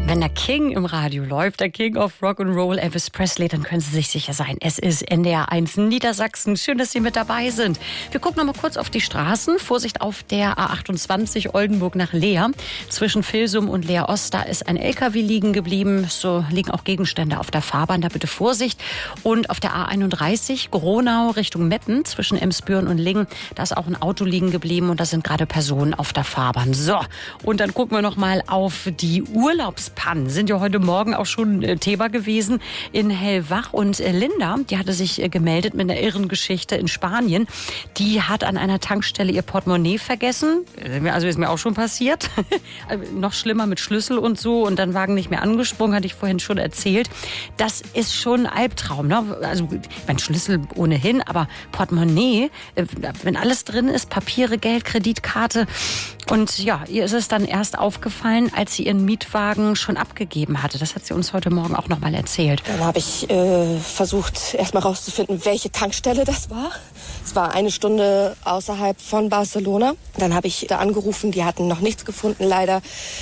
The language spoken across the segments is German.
Wenn der King im Radio läuft, der King of Rock'n'Roll, Elvis Presley, dann können Sie sich sicher sein, es ist NDR 1 Niedersachsen. Schön, dass Sie mit dabei sind. Wir gucken noch mal kurz auf die Straßen. Vorsicht auf der A28 Oldenburg nach Leer. Zwischen Vilsum und Leer Ost, da ist ein LKW liegen geblieben. So liegen auch Gegenstände auf der Fahrbahn, da bitte Vorsicht. Und auf der A31 Gronau Richtung Meppen zwischen Emsbüren und Lingen, da ist auch ein Auto liegen geblieben und da sind gerade Personen auf der Fahrbahn. So, und dann gucken wir noch mal auf die Urlaubspannen. Sind ja heute Morgen auch schon Thema gewesen in Hellwach. Und Linda, die hatte sich gemeldet mit einer irren Geschichte in Spanien. Die hat an einer Tankstelle ihr Portemonnaie vergessen. Also ist mir auch schon passiert. Noch schlimmer mit Schlüssel und so. Und dann Wagen nicht mehr angesprungen, hatte ich vorhin schon erzählt. Das ist schon ein Albtraum. Ne? Also mein Schlüssel ohnehin, aber Portemonnaie, wenn alles drin ist, Papiere, Geld, Kreditkarte. Und ja, ihr ist es dann erst aufgefallen, als sie ihren Mietwagen schon abgegeben hatte. Das hat sie uns heute Morgen auch noch mal erzählt. Dann habe ich versucht, erstmal rauszufinden, welche Tankstelle das war. Es war 1 Stunde außerhalb von Barcelona. Dann habe ich da angerufen, die hatten noch nichts gefunden, leider.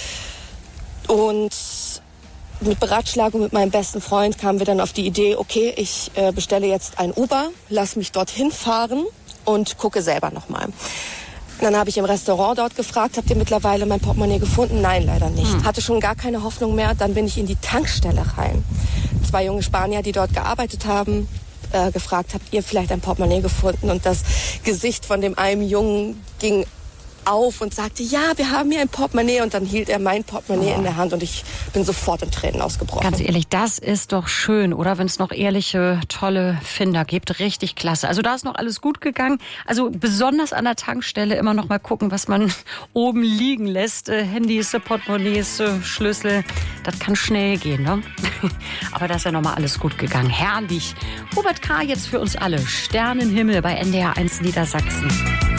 Und mit Beratschlagung mit meinem besten Freund kamen wir dann auf die Idee, okay, ich bestelle jetzt ein Uber, lass mich dorthin fahren und gucke selber noch mal. Dann habe ich im Restaurant dort gefragt, habt ihr mittlerweile mein Portemonnaie gefunden? Nein, leider nicht. Hatte schon gar keine Hoffnung mehr. Dann bin ich in die Tankstelle rein. 2 junge Spanier, die dort gearbeitet haben, gefragt, habt ihr vielleicht ein Portemonnaie gefunden? Und das Gesicht von dem einen Jungen ging auf und sagte, ja, wir haben hier ein Portemonnaie. Und dann hielt er mein Portemonnaie in der Hand und ich bin sofort in Tränen ausgebrochen. Ganz ehrlich, das ist doch schön, oder? Wenn es noch ehrliche, tolle Finder gibt. Richtig klasse. Also da ist noch alles gut gegangen. Also besonders an der Tankstelle immer noch mal gucken, was man oben liegen lässt. Handys, Portemonnaies, Schlüssel. Das kann schnell gehen, ne? Aber da ist ja noch mal alles gut gegangen. Herrlich. Hubert K. jetzt für uns alle. Sternenhimmel bei NDR 1 Niedersachsen.